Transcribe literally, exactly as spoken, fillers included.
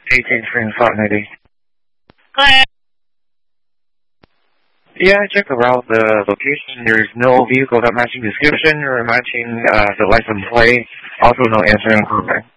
eighteen Spring Flight ninety. Go ahead. Yeah, I checked around the location. There's no vehicle that matching description or matching uh, the license plate. Also no answering program.